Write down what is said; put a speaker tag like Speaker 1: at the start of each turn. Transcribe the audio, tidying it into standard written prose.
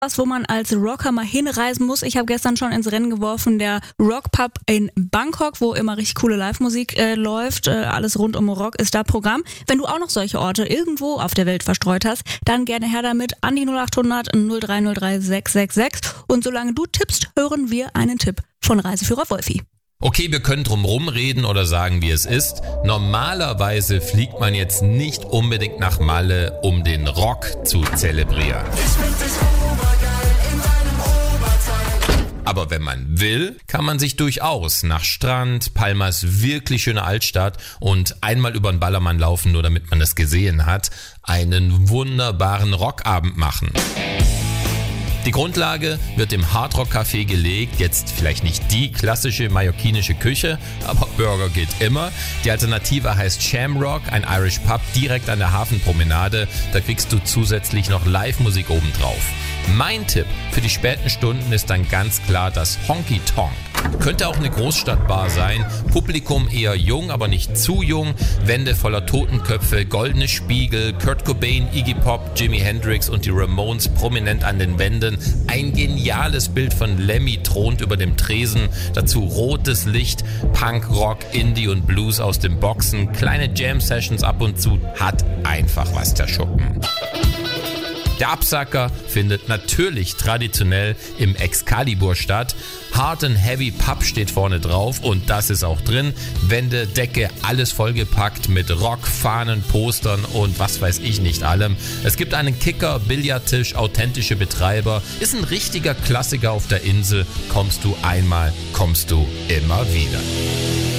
Speaker 1: was, wo man als Rocker mal hinreisen muss. Ich habe gestern schon ins Rennen geworfen, der Rockpub in Bangkok, wo immer richtig coole Live-Musik läuft. Alles rund um Rock ist da Programm. Wenn du auch noch solche Orte irgendwo auf der Welt verstreut hast, dann gerne her damit an die 0800 0303 666. Und solange du tippst, hören wir einen Tipp von Reiseführer Wolfi.
Speaker 2: Okay, wir können drum rumreden oder sagen, wie es ist. Normalerweise fliegt man jetzt nicht unbedingt nach Malle, um den Rock zu zelebrieren. Aber wenn man will, kann man sich durchaus nach Strand, Palmas wirklich schöne Altstadt und einmal über den Ballermann laufen, nur damit man es gesehen hat, einen wunderbaren Rockabend machen. Die Grundlage wird im Hardrock Café gelegt, jetzt vielleicht nicht die klassische mallorquinische Küche, aber Burger geht immer. Die Alternative heißt Shamrock, ein Irish Pub direkt an der Hafenpromenade, da kriegst du zusätzlich noch Live-Musik obendrauf. Mein Tipp für die späten Stunden ist dann ganz klar das Honky Tonk. Könnte auch eine Großstadtbar sein, Publikum eher jung, aber nicht zu jung, Wände voller Totenköpfe, goldene Spiegel, Kurt Cobain, Iggy Pop, Jimi Hendrix und die Ramones prominent an den Wänden. Ein geniales Bild von Lemmy thront über dem Tresen, dazu rotes Licht, Punk, Rock, Indie und Blues aus den Boxen, kleine Jam-Sessions ab und zu, hat einfach was der Schuppen. Der Absacker findet natürlich traditionell im Excalibur statt. Hard and Heavy Pub steht vorne drauf und das ist auch drin. Wände, Decke, alles vollgepackt mit Rock, Fahnen, Postern und was weiß ich nicht allem. Es gibt einen Kicker, Billardtisch, authentische Betreiber. Ist ein richtiger Klassiker auf der Insel. Kommst du einmal, kommst du immer wieder.